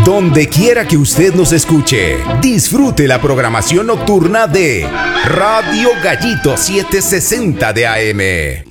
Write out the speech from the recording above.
Donde quiera que usted nos escuche, disfrute la programación nocturna de Radio Gallito 760 de AM.